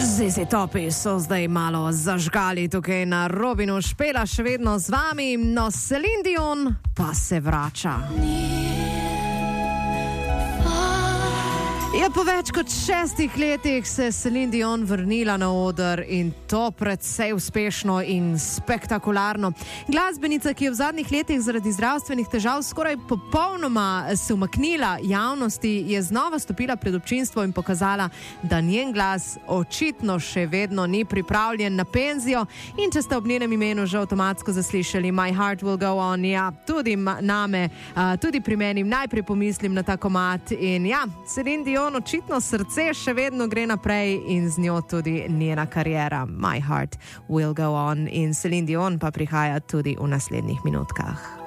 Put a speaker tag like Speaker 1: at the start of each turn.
Speaker 1: ZZ Topi so zdaj malo zažgali tukaj na Robinu, Špela še vedno z vami, no Celine Dion pa se vrača. Ja, po več kot 6 letih se Celine Dion vrnila na oder in to precej uspešno in spektakularno. Glasbenica, ki je v zadnjih letih zaradi zdravstvenih težav skoraj popolnoma se umaknila javnosti, je znova stopila pred občinstvo in pokazala, da njen glas očitno še vedno ni pripravljen na penzijo. In če ste ob njenem imenu že avtomatsko zaslišali My Heart Will Go On, ja, tudi name, tudi pri meni najprej pomislim na ta komad in ja, Celine Dion očitno srce še vedno gre naprej in z njo tudi njena kariera. My Heart Will Go On in Celine Dion pa prihaja tudi v naslednjih minutkah.